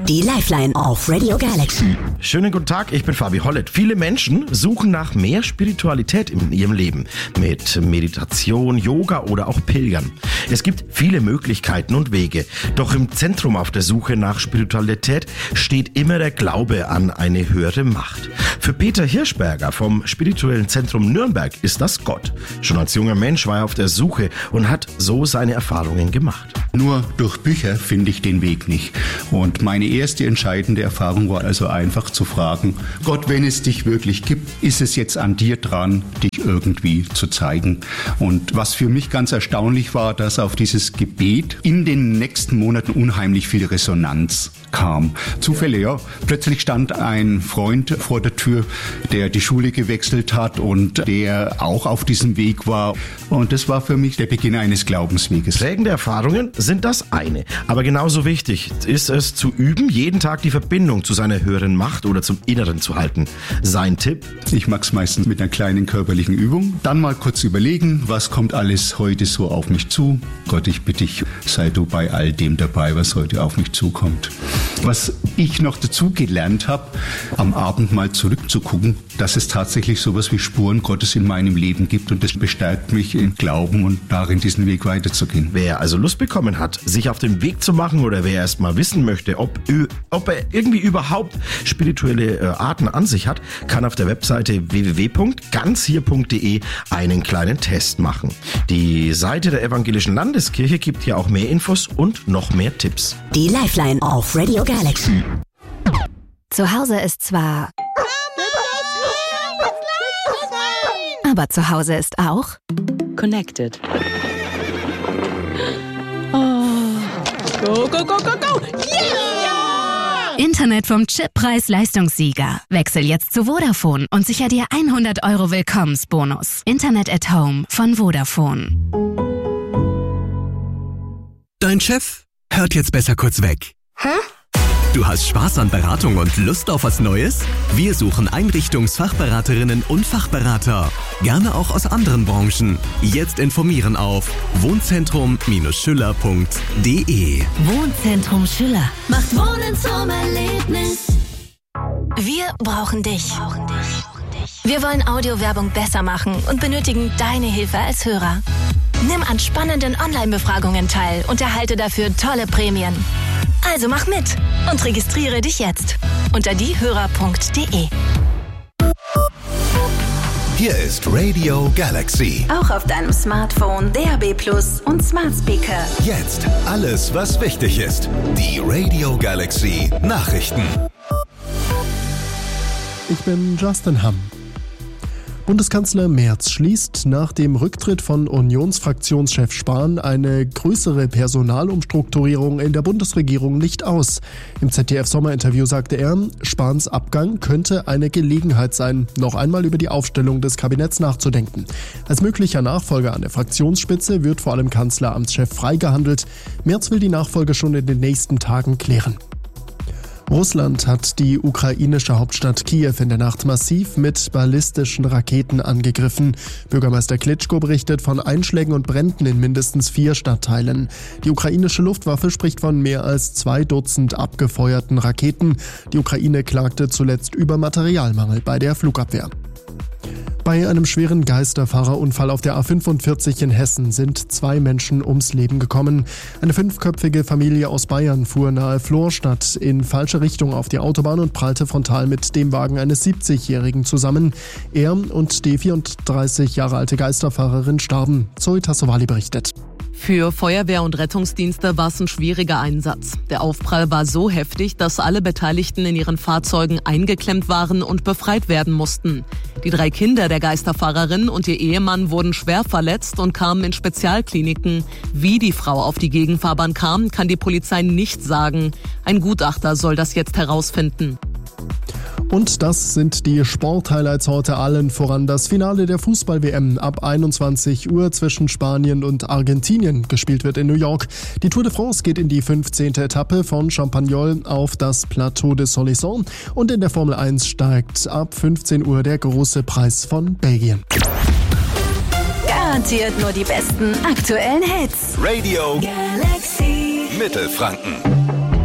Die Lifeline auf Radio Galaxy. Schönen guten Tag, ich bin Fabi Hollett. Viele Menschen suchen nach mehr Spiritualität in ihrem Leben. Mit Meditation, Yoga oder auch Pilgern. Es gibt viele Möglichkeiten und Wege. Doch im Zentrum auf der Suche nach Spiritualität steht immer der Glaube an eine höhere Macht. Für Peter Hirschberger vom Spirituellen Zentrum Nürnberg ist das Gott. Schon als junger Mensch war er auf der Suche und hat so seine Erfahrungen gemacht. Nur durch Bücher finde ich den Weg nicht. Und meine erste entscheidende Erfahrung war also einfach zu fragen, Gott, wenn es dich wirklich gibt, ist es jetzt an dir dran, dich irgendwie zu zeigen. Und was für mich ganz erstaunlich war, dass auf dieses Gebet in den nächsten Monaten unheimlich viel Resonanz kam. Zufälle, ja. Plötzlich stand ein Freund vor der Tür, der die Schule gewechselt hat und der auch auf diesem Weg war. Und das war für mich der Beginn eines Glaubensweges. Prägende Erfahrungen sind das eine. Aber genauso wichtig ist es zu üben, jeden Tag die Verbindung zu seiner höheren Macht oder zum Inneren zu halten. Sein Tipp? Ich mag es meistens mit einer kleinen körperlichen Übung. Dann mal kurz überlegen, was kommt alles heute so auf mich zu. Gott, ich bitte dich, sei du bei all dem dabei, was heute auf mich zukommt. Was ich noch dazu gelernt habe, am Abend mal zurückzugucken, dass es tatsächlich sowas wie Spuren Gottes in meinem Leben gibt und das bestärkt mich im Glauben und darin, diesen Weg weiterzugehen. Wer also Lust bekommen hat, sich auf den Weg zu machen oder wer erst mal wissen möchte, ob er irgendwie überhaupt spirituelle Arten an sich hat, kann auf der Webseite www.ganzhier.de einen kleinen Test machen. Die Seite der Evangelischen Landeskirche gibt hier auch mehr Infos und noch mehr Tipps. Die Lifeline auf Radio Galaxy. Zu Hause ist zwar... Aber zu Hause ist auch... Connected. Oh. Go, go, go, go, go! Yeah! Internet vom Chip Preis-Leistungssieger. Wechsel jetzt zu Vodafone und sicher dir 100 € Willkommensbonus. Internet at Home von Vodafone. Dein Chef hört jetzt besser kurz weg. Hä? Du hast Spaß an Beratung und Lust auf was Neues? Wir suchen Einrichtungsfachberaterinnen und Fachberater. Gerne auch aus anderen Branchen. Jetzt informieren auf wohnzentrum-schüller.de. Wohnzentrum Schüller macht Wohnen zum Erlebnis. Wir brauchen dich. Wir wollen Audiowerbung besser machen und benötigen deine Hilfe als Hörer. Nimm an spannenden Online-Befragungen teil und erhalte dafür tolle Prämien. Also mach mit und registriere dich jetzt unter diehörer.de. Hier ist Radio Galaxy. Auch auf deinem Smartphone, DAB+ und Smart Speaker. Jetzt alles, was wichtig ist. Die Radio Galaxy Nachrichten. Ich bin Justin Hamm. Bundeskanzler Merz schließt nach dem Rücktritt von Unionsfraktionschef Spahn eine größere Personalumstrukturierung in der Bundesregierung nicht aus. Im ZDF-Sommerinterview sagte er, Spahns Abgang könnte eine Gelegenheit sein, noch einmal über die Aufstellung des Kabinetts nachzudenken. Als möglicher Nachfolger an der Fraktionsspitze wird vor allem Kanzleramtschef Frey gehandelt. Merz will die Nachfolge schon in den nächsten Tagen klären. Russland hat die ukrainische Hauptstadt Kiew in der Nacht massiv mit ballistischen Raketen angegriffen. Bürgermeister Klitschko berichtet von Einschlägen und Bränden in mindestens 4 Stadtteilen. Die ukrainische Luftwaffe spricht von mehr als 2 Dutzend abgefeuerten Raketen. Die Ukraine klagte zuletzt über Materialmangel bei der Flugabwehr. Bei einem schweren Geisterfahrerunfall auf der A45 in Hessen sind 2 Menschen ums Leben gekommen. Eine 5-köpfige Familie aus Bayern fuhr nahe Florstadt in falsche Richtung auf die Autobahn und prallte frontal mit dem Wagen eines 70-Jährigen zusammen. Er und die 34 Jahre alte Geisterfahrerin starben. Zoe Tassovali berichtet. Für Feuerwehr und Rettungsdienste war es ein schwieriger Einsatz. Der Aufprall war so heftig, dass alle Beteiligten in ihren Fahrzeugen eingeklemmt waren und befreit werden mussten. Die 3 Kinder der Geisterfahrerin und ihr Ehemann wurden schwer verletzt und kamen in Spezialkliniken. Wie die Frau auf die Gegenfahrbahn kam, kann die Polizei nicht sagen. Ein Gutachter soll das jetzt herausfinden. Und das sind die Sporthighlights heute, allen voran das Finale der Fußball-WM ab 21 Uhr zwischen Spanien und Argentinien. Gespielt wird in New York. Die Tour de France geht in die 15. Etappe von Champagnol auf das Plateau de Solisson. Und in der Formel 1 steigt ab 15 Uhr der große Preis von Belgien. Garantiert nur die besten aktuellen Hits. Radio Galaxy. Mittelfranken.